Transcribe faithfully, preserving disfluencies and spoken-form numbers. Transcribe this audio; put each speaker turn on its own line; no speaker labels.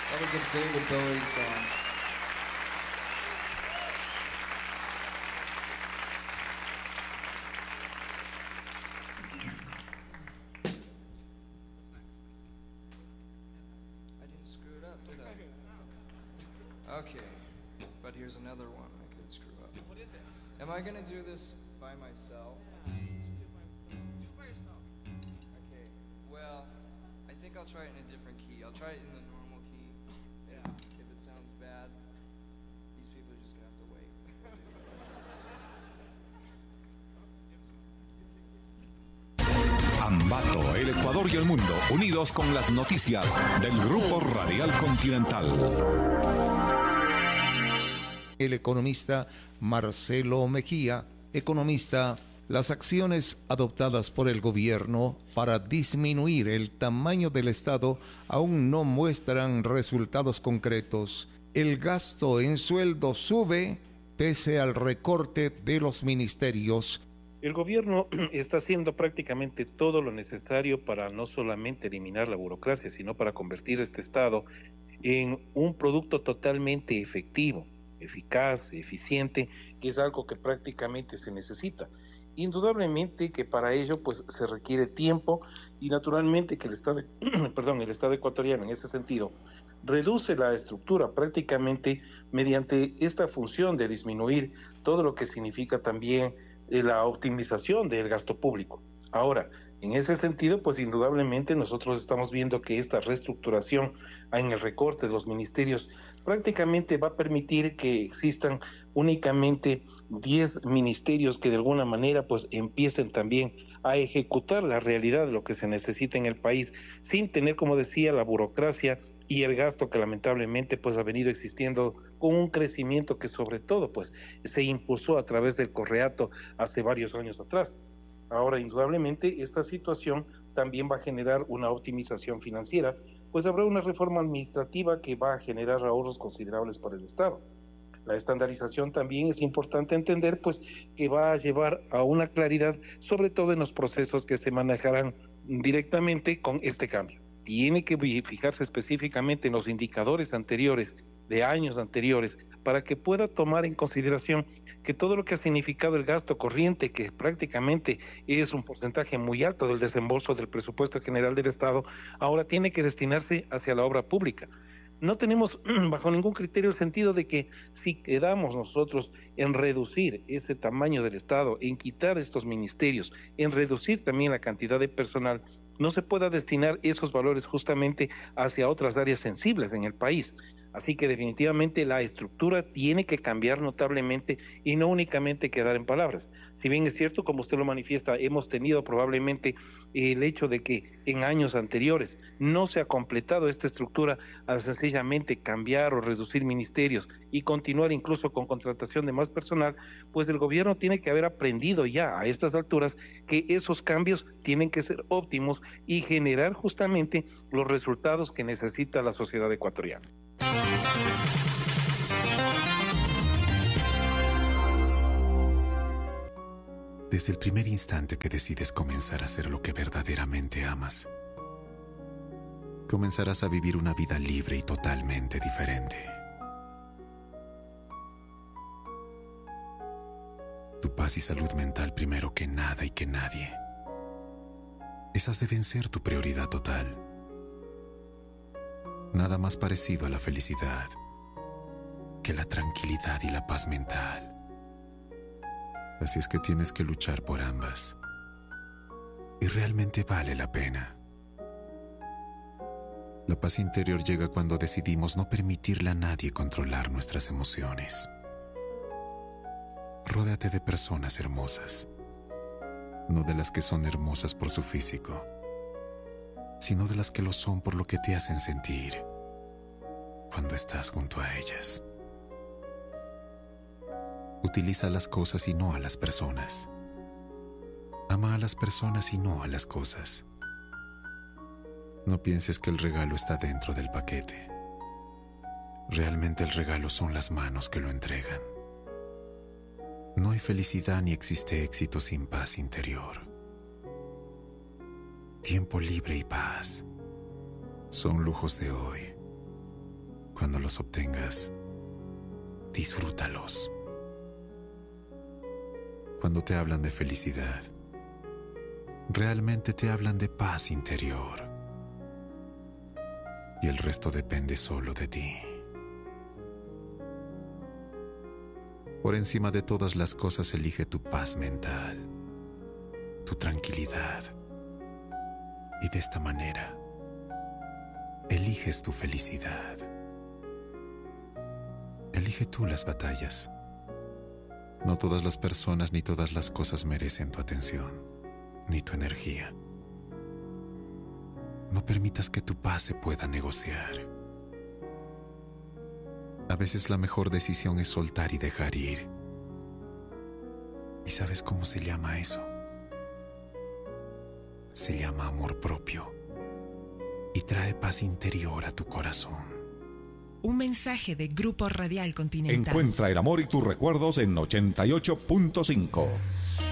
That was a David Bowie song. I didn't screw it up, did I? Okay, but here's another one I could screw up. What is it? Am I gonna do this by myself? Okay, well, I think I'll try it in a different key. I'll try it in the normal key. And if it sounds bad, these people are just gonna have to wait.
Ambato, el Ecuador y el mundo, unidos con las noticias del Grupo Radial Continental.
El economista Marcelo Mejía, economista, las acciones adoptadas por el gobierno para disminuir el tamaño del Estado aún no muestran resultados concretos. El gasto en sueldos sube pese al recorte de los ministerios.
El gobierno está haciendo prácticamente todo lo necesario para no solamente eliminar la burocracia, sino para convertir este Estado en un producto totalmente efectivo, eficaz, eficiente, que es algo que prácticamente se necesita. Indudablemente que para ello pues se requiere tiempo y naturalmente que el Estado, perdón, el Estado ecuatoriano en ese sentido reduce la estructura prácticamente mediante esta función de disminuir todo lo que significa también eh, la optimización del gasto público. Ahora, en ese sentido, pues indudablemente nosotros estamos viendo que esta reestructuración en el recorte de los ministerios prácticamente va a permitir que existan únicamente diez ministerios que de alguna manera pues empiecen también a ejecutar la realidad de lo que se necesita en el país, sin tener, como decía, la burocracia y el gasto que lamentablemente pues ha venido existiendo con un crecimiento que sobre todo pues se impulsó a través del correato hace varios años atrás. Ahora, indudablemente, esta situación también va a generar una optimización financiera, pues habrá una reforma administrativa que va a generar ahorros considerables para el Estado. La estandarización también es importante entender, pues, que va a llevar a una claridad, sobre todo en los procesos que se manejarán directamente con este cambio. Tiene que fijarse específicamente en los indicadores anteriores, de años anteriores, para que pueda tomar en consideración que todo lo que ha significado el gasto corriente, que prácticamente es un porcentaje muy alto del desembolso del presupuesto general del Estado, ahora tiene que destinarse hacia la obra pública. No tenemos bajo ningún criterio el sentido de que si quedamos nosotros en reducir ese tamaño del Estado, en quitar estos ministerios, en reducir también la cantidad de personal, no se pueda destinar esos valores justamente hacia otras áreas sensibles en el país. Así que definitivamente la estructura tiene que cambiar notablemente y no únicamente quedar en palabras. Si bien es cierto, como usted lo manifiesta, hemos tenido probablemente el hecho de que en años anteriores no se ha completado esta estructura al sencillamente cambiar o reducir ministerios y continuar incluso con contratación de más personal, pues el gobierno tiene que haber aprendido ya a estas alturas que esos cambios tienen que ser óptimos y generar justamente los resultados que necesita la sociedad ecuatoriana.
Desde el primer instante que decides comenzar a hacer lo que verdaderamente amas, comenzarás a vivir una vida libre y totalmente diferente. Tu paz y salud mental primero que nada y que nadie. Esas deben ser tu prioridad total. Nada más parecido a la felicidad que la tranquilidad y la paz mental. Así es que tienes que luchar por ambas. Y realmente vale la pena. La paz interior llega cuando decidimos no permitirle a nadie controlar nuestras emociones. Ródeate de personas hermosas, no de las que son hermosas por su físico, sino de las que lo son por lo que te hacen sentir cuando estás junto a ellas. Utiliza las cosas y no a las personas. Ama a las personas y no a las cosas. No pienses que el regalo está dentro del paquete. Realmente el regalo son las manos que lo entregan. No hay felicidad ni existe éxito sin paz interior. Tiempo libre y paz son lujos de hoy, cuando los obtengas, disfrútalos. Cuando te hablan de felicidad, realmente te hablan de paz interior. Y el resto depende solo de ti. Por encima de todas las cosas, elige tu paz mental, tu tranquilidad. Y de esta manera, eliges tu felicidad. Elige tú las batallas. No todas las personas ni todas las cosas merecen tu atención, ni tu energía. No permitas que tu paz se pueda negociar. A veces la mejor decisión es soltar y dejar ir. ¿Y sabes cómo se llama eso? Se llama amor propio y trae paz interior a tu corazón.
Un mensaje de Grupo Radial Continental.
Encuentra el amor y tus recuerdos en ochenta y ocho punto cinco.